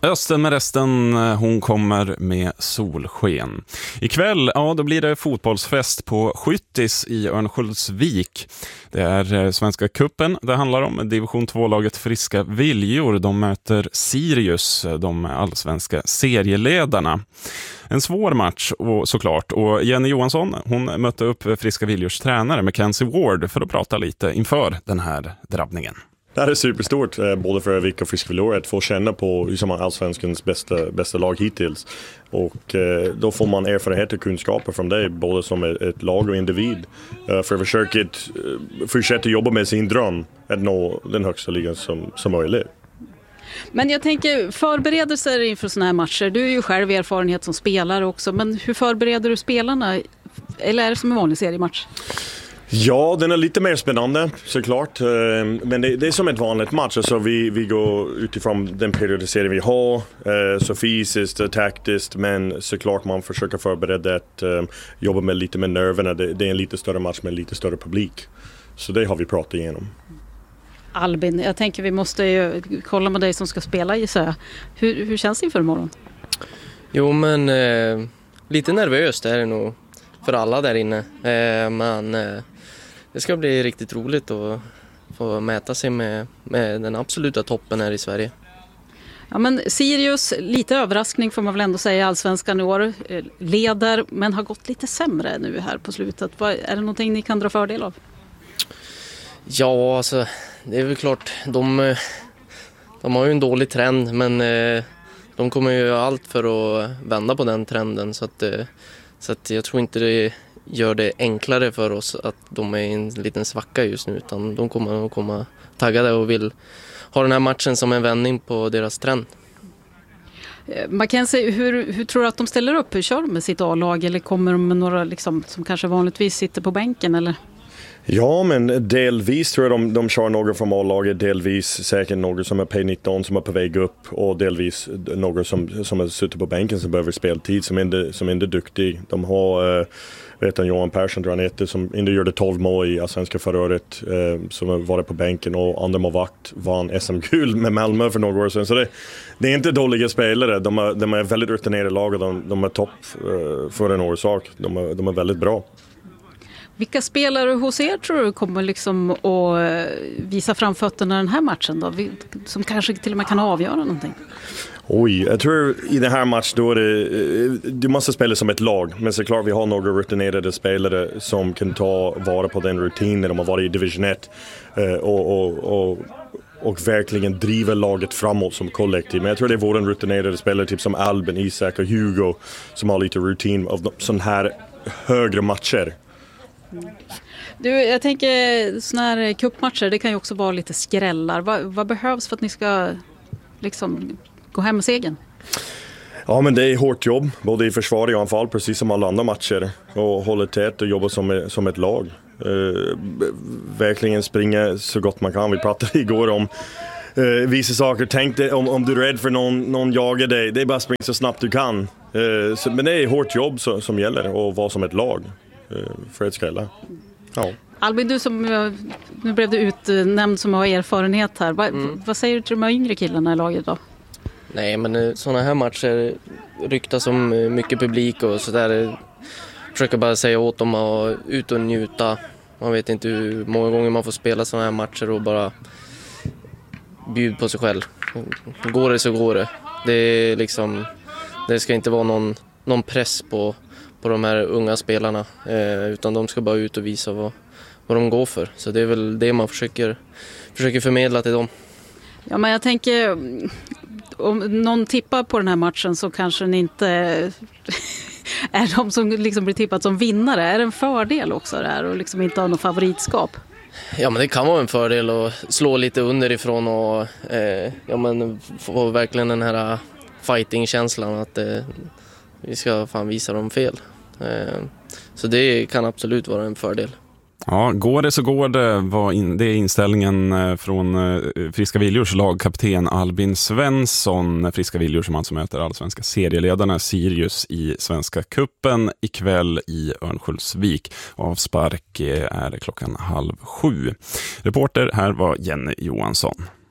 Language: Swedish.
Östen med resten, hon kommer med solsken. Ikväll, då blir det fotbollsfest på Skyttis i Örnsköldsvik. Det är Svenska cupen det handlar om. Division 2-laget Friska Viljor, de möter Sirius, de allsvenska serieledarna. En svår match såklart, och Jenny Johansson, hon mötte upp Friska Viljors tränare Mackenzie Ward för att prata lite inför den här drabbningen. Det här är superstort, både för Övik och Friska Viljor, att få känna på hur som är allsvenskens bästa lag hittills. Och då får man erfarenhet och kunskaper från det, både som ett lag och individ. För att fortsätta jobba med sin dröm att nå den högsta ligan som möjligt. Men jag tänker, förberedelser inför såna här matcher, du är ju själv erfarenhet som spelare också, men hur förbereder du spelarna? Eller är det som en vanlig seriematch? Ja, den är lite mer spännande såklart, men det är som ett vanligt match. Alltså vi går utifrån den periodisering vi har, så fysiskt, taktiskt, men såklart man försöker förbereda att jobba med lite med nerverna. Det är en lite större match med lite större publik, så det har vi pratat igenom. Albin, jag tänker vi måste ju kolla med dig som ska spela i så. Hur känns det inför imorgon? Jo, men lite nervöst är det nog för alla där inne, men det ska bli riktigt roligt att få mäta sig med den absoluta toppen här i Sverige. Ja, men Sirius, lite överraskning får man väl ändå säga, allsvenskan i år, leder men har gått lite sämre nu här på slutet. Är det någonting ni kan dra fördel av? Ja, alltså det är väl klart, de har ju en dålig trend, men de kommer ju göra allt för att vända på den trenden, så att jag tror inte det gör det enklare för oss att de är i en liten svacka just nu, utan de kommer att komma taggade och vill ha den här matchen som en vändning på deras trend. Mackenzie, hur tror du att de ställer upp? Hur kör de med sitt A-lag, eller kommer de med några liksom, som kanske vanligtvis sitter på bänken, eller? Ja, men delvis tror jag de kör några från A-laget, delvis säkert några som är P19 som är på väg upp, och delvis några som är suttit på bänken som behöver speltid, som inte är duktig. De har Johan Persson, tror han heter, som inte gjorde 12 mål i allsvenska förra året, som har varit på bänken, och andra målvakt vann SM-guld med Malmö för några år sedan. Så det är inte dåliga spelare, de är väldigt rutinerade lag, och de är topp för en orsak. De är väldigt bra. Vilka spelare hos er tror du kommer liksom att visa framfötterna den här matchen då? Som kanske till och med kan avgöra någonting? Jag tror i den här matchen då du måste spela som ett lag. Men såklart vi har några rutinerade spelare som kan ta vara på den rutin när de har varit i division 1 och verkligen driva laget framåt som kollektiv. Men jag tror det är våra rutinerade spelare, typ som Albin, Isak och Hugo, som har lite rutin av sån här högre matcher. Du, jag tänker såna här cupmatcher, det kan ju också vara lite skrällar. Vad behövs för att ni ska liksom gå hem med segern? Ja, men det är hårt jobb, både i försvar och anfall, precis som alla andra matcher. Och hålla tät och jobba som ett lag. Verkligen springa så gott man kan. Vi pratade igår om vissa saker. Tänk dig om du är rädd för någon jagar dig. Det är bara att springa så snabbt du kan. Men det är hårt jobb som gäller, och vara som ett lag för att skrälla. Ja. Albin, du nu blev du utnämnd som har erfarenhet här. Vad säger du till de här yngre killarna i laget då? Nej, men sådana här matcher ryktas om mycket publik och sådär. Försöker bara säga åt dem att ut och njuta. Man vet inte hur många gånger man får spela sådana här matcher och bara bjuda på sig själv. Går det så går det. Det är liksom, det ska inte vara någon press på de här unga spelarna, utan de ska bara ut och visa vad de går för. Så det är väl det man försöker förmedla till dem. Ja, men jag tänker, om någon tippar på den här matchen så kanske ni inte är de som liksom blir tippat som vinnare. Är det en fördel också det här och liksom inte ha någon favoritskap? Ja, men det kan vara en fördel att slå lite underifrån och få verkligen den här fighting-känslan att vi ska fan visa dem fel. Så det kan absolut vara en fördel. Ja, går det så går det. Det är inställningen från Friska Viljors lagkapten Albin Svensson. Friska Viljor som alltså möter allsvenska serieledarna Sirius i Svenska cupen ikväll i Örnsköldsvik. Avspark är klockan 6:30. Reporter här var Jenny Johansson.